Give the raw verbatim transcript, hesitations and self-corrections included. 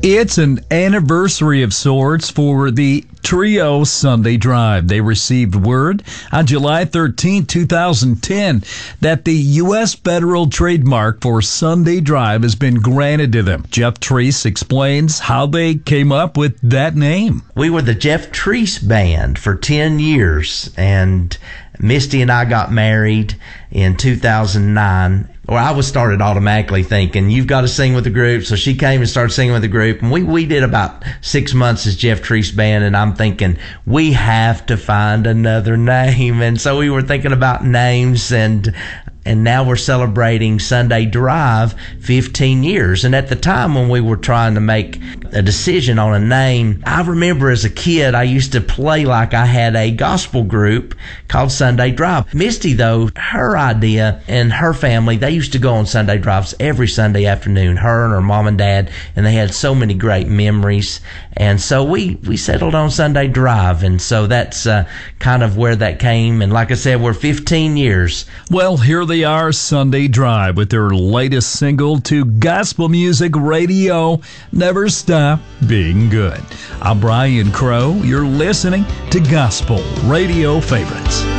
It's an anniversary of sorts for the Trio Sunday Drive. They received word on July thirteenth, twenty ten that the U S federal trademark for Sunday Drive has been granted to them. Jeff Treese explains how they came up with that name. We were the Jeff Treese Band for ten years, and Misty and I got married in two thousand nine. Or I was started automatically thinking, you've got to sing with the group. So she came and started singing with the group. And we, we did about six months as Jeff Treese Band. And I'm thinking, we have to find another name. And so we were thinking about names, and and now we're celebrating Sunday Drive fifteen years. And at the time when we were trying to make a decision on a name, I remember as a kid, I used to play like I had a gospel group called Sunday Drive. Misty, though, her idea and her family, they used to go on Sunday Drives every Sunday afternoon, her and her mom and dad, and they had so many great memories. And so we, we settled on Sunday Drive. And so that's uh, kind of where that came. And like I said, we're fifteen years. Well, here they are, Sunday Drive, with their latest single to gospel music radio, Never Stop Being Good. I'm Brian Crow. You're listening to Gospel Radio Favorites.